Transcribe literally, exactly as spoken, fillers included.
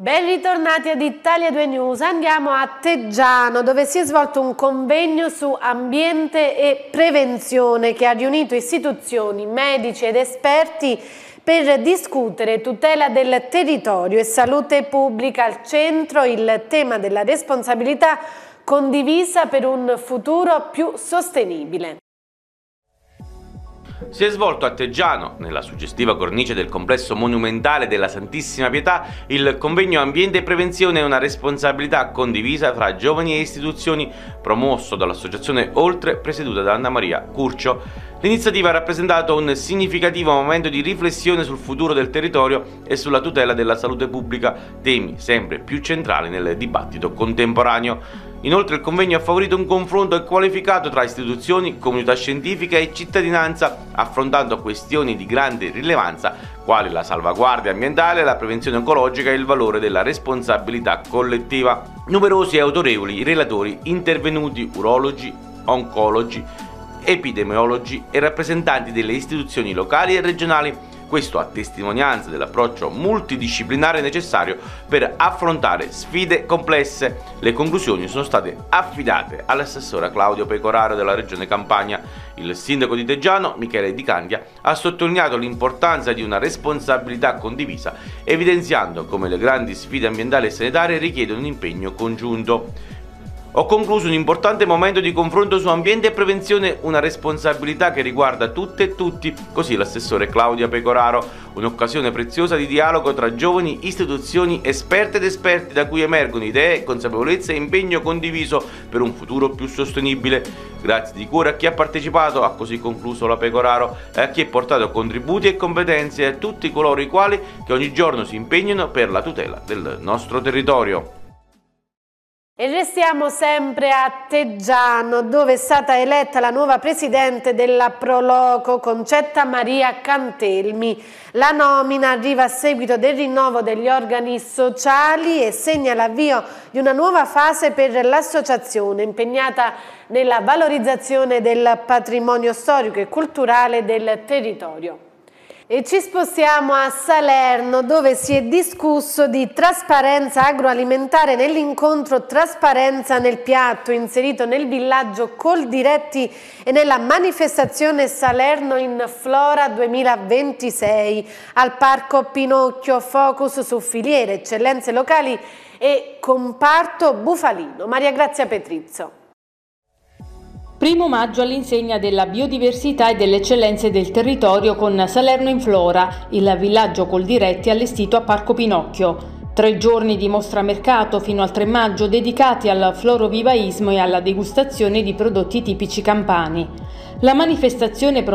Ben ritornati ad Italia due News, andiamo a Teggiano dove si è svolto un convegno su ambiente e prevenzione che ha riunito istituzioni, medici ed esperti per discutere tutela del territorio e salute pubblica. Al centro il tema della responsabilità condivisa per un futuro più sostenibile. Si è svolto a Teggiano, nella suggestiva cornice del complesso monumentale della Santissima Pietà, il convegno Ambiente e Prevenzione è una responsabilità condivisa fra giovani e istituzioni, promosso dall'associazione Oltre, presieduta da Anna Maria Curcio. L'iniziativa ha rappresentato un significativo momento di riflessione sul futuro del territorio e sulla tutela della salute pubblica, temi sempre più centrali nel dibattito contemporaneo. Inoltre il convegno ha favorito un confronto qualificato tra istituzioni, comunità scientifica e cittadinanza, affrontando questioni di grande rilevanza quali la salvaguardia ambientale, la prevenzione ecologica e il valore della responsabilità collettiva. Numerosi e autorevoli i relatori intervenuti, urologi, oncologi, epidemiologi e rappresentanti delle istituzioni locali e regionali. Questo a testimonianza dell'approccio multidisciplinare necessario per affrontare sfide complesse. Le conclusioni sono state affidate all'assessore Claudio Pecoraro della Regione Campania. Il sindaco di Teggiano, Michele Di Candia, ha sottolineato l'importanza di una responsabilità condivisa, evidenziando come le grandi sfide ambientali e sanitarie richiedono un impegno congiunto. Ho concluso un importante momento di confronto su ambiente e prevenzione, una responsabilità che riguarda tutte e tutti, così l'assessore Claudia Pecoraro, un'occasione preziosa di dialogo tra giovani, istituzioni, esperte ed esperti da cui emergono idee, consapevolezza e impegno condiviso per un futuro più sostenibile. Grazie di cuore a chi ha partecipato, ha così concluso la Pecoraro, e a chi ha portato contributi e competenze e a tutti coloro i quali che ogni giorno si impegnano per la tutela del nostro territorio. E restiamo sempre a Teggiano, dove è stata eletta la nuova presidente della Proloco, Concetta Maria Cantelmi. La nomina arriva a seguito del rinnovo degli organi sociali e segna l'avvio di una nuova fase per l'associazione, impegnata nella valorizzazione del patrimonio storico e culturale del territorio. E ci spostiamo a Salerno, dove si è discusso di trasparenza agroalimentare nell'incontro Trasparenza nel piatto, inserito nel villaggio Coldiretti e nella manifestazione Salerno in Flora duemilaventisei. Al Parco Pinocchio, focus su filiere, eccellenze locali e comparto bufalino. Maria Grazia Petrizzo. Primo maggio all'insegna della biodiversità e delle eccellenze del territorio con Salerno in Flora, il villaggio Coldiretti allestito a Parco Pinocchio. Tre giorni di mostra mercato fino al tre maggio dedicati al florovivaismo e alla degustazione di prodotti tipici campani. La manifestazione